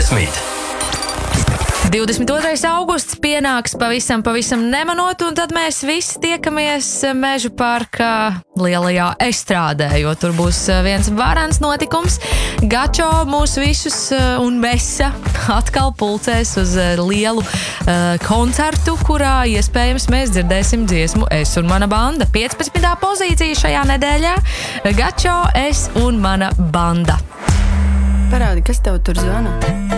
15. 22. augusts pienāks pavisam nemanot, un tad mēs visi tiekamies Mežu parkā lielajā estrādē, jo tur būs viens varans notikums. Gačo mūs visus un Mesa atkal pulcēs uz lielu koncertu, kurā iespējams mēs dzirdēsim dziesmu Es un mana banda. 15. pozīcija šajā nedēļā Gačo, Es un mana banda. Parādi, kas tev tur zvana?